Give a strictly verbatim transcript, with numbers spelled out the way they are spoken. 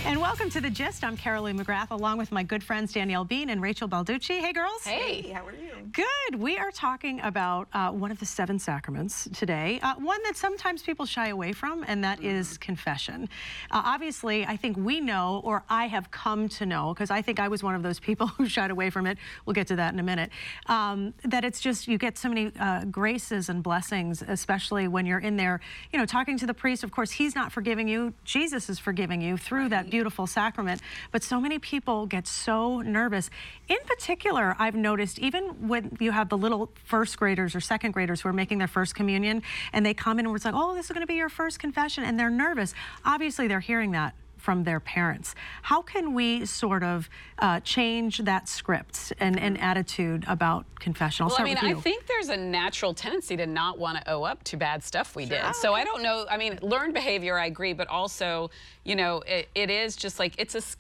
And welcome to The Gist. I'm Carolee McGrath, along with my good friends Danielle Bean and Rachel Balducci. Hey, girls. Hey, how are you? Good. We are talking about uh, one of the seven sacraments today, uh, one that sometimes people shy away from, and that mm. is confession. Uh, obviously, I think we know, or I have come to know, because I think I was one of those people who shied away from it. We'll get to that in a minute. Um, that it's just, you get so many uh, graces and blessings, especially when you're in there, you know, talking to the priest. Of course, he's not forgiving you. Jesus is forgiving you through right. that beautiful sacrament. But so many people get so nervous. In particular, I've noticed even when you have the little first graders or second graders who are making their first communion and they come in and it's like, oh, this is going to be your first confession, and they're nervous. Obviously, they're hearing that from their parents. How can we sort of uh, change that script and, and attitude about confession? I'll well, start I mean, with you. I think there's a natural tendency to not want to owe up to bad stuff we Sure. did. So I don't know. I mean, learned behavior, I agree, but also, you know, it, it is just like, it's a